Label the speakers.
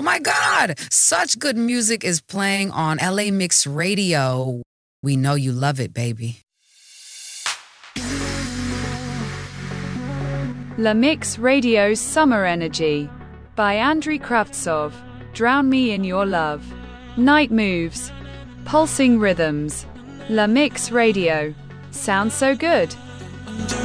Speaker 1: Oh my God, such good music is playing on LA Mix Radio. We know you love it, baby.
Speaker 2: La Mix Radio's Summer Energy by Andriy Kravtsov. Drown Me in Your Love. Night Moves. Pulsing Rhythms. La Mix Radio. Sounds so good.